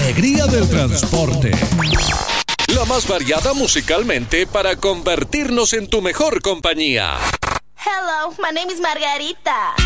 alegría del transporte. La más variada musicalmente para convertirnos en tu mejor compañía. Hello, my name is Margarita.